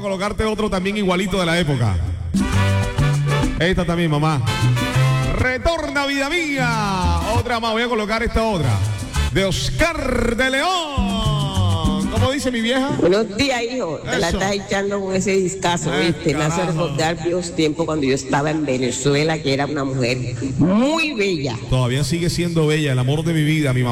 colocarte otro también igualito de la época. Esta también, mamá. Retorna, vida mía. Otra más, voy a colocar esta otra. De Oscar de León. ¿Cómo dice mi vieja? Buenos días, hijo. Te la estás echando con ese discazo, ¿viste? Me hace recordar viejos tiempos cuando yo estaba en Venezuela, que era una mujer muy bella. Todavía sigue siendo bella, el amor de mi vida, mi mamá.